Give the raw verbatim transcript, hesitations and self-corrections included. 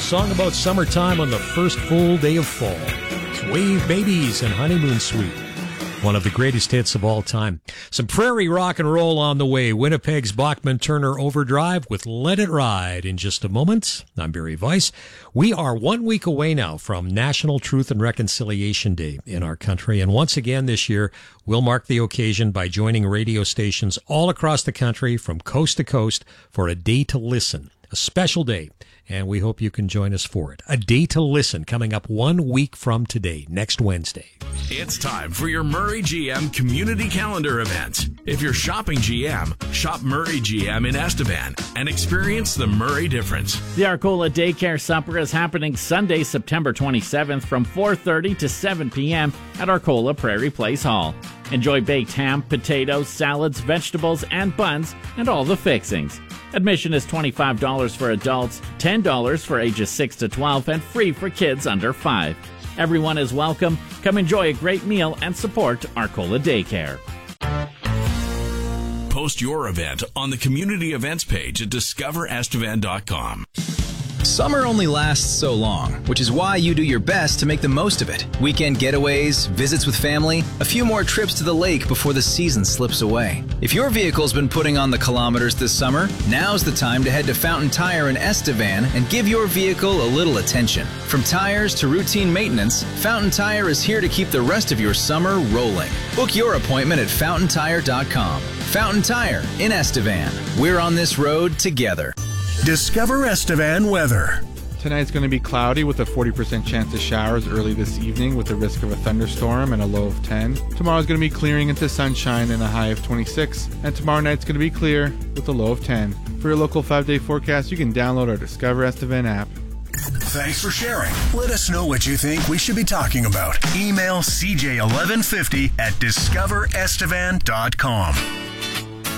song about summertime on the first full day of fall. It's Wave Babies and Honeymoon Suite. One of the greatest hits of all time. Some prairie rock and roll on the way. Winnipeg's Bachman Turner Overdrive with Let It Ride in just a moment. I'm Barry Weiss. We are one week away now from National Truth and Reconciliation Day in our country. And once again this year, we'll mark the occasion by joining radio stations all across the country from coast to coast for a day to listen. A special day. And we hope you can join us for it. A Day to Listen coming up one week from today, next Wednesday. It's time for your Murray G M Community Calendar event. If you're shopping G M, shop Murray G M in Estevan and experience the Murray difference. The Arcola Daycare Supper is happening Sunday, September twenty-seventh from four thirty to seven p.m. at Arcola Prairie Place Hall. Enjoy baked ham, potatoes, salads, vegetables, and buns, and all the fixings. Admission is twenty-five dollars for adults, ten dollars for ages six to twelve, and free for kids under five. Everyone is welcome. Come enjoy a great meal and support Arcola Daycare. Post your event on the community events page at discover estevan dot com. Summer only lasts so long, which is why you do your best to make the most of it. Weekend getaways, visits with family, a few more trips to the lake before the season slips away. If your vehicle's been putting on the kilometers this summer, now's the time to head to Fountain Tire in Estevan and give your vehicle a little attention. From tires to routine maintenance, Fountain Tire is here to keep the rest of your summer rolling. Book your appointment at fountain tire dot com. Fountain Tire in Estevan. We're on this road together. Discover Estevan weather. Tonight's going to be cloudy with a forty percent chance of showers early this evening with the risk of a thunderstorm and a low of ten. Tomorrow's going to be clearing into sunshine and a high of twenty-six. And tomorrow night's going to be clear with a low of ten. For your local five-day forecast, you can download our Discover Estevan app. Thanks for sharing. Let us know what you think we should be talking about. Email c j eleven fifty at discover estevan dot com.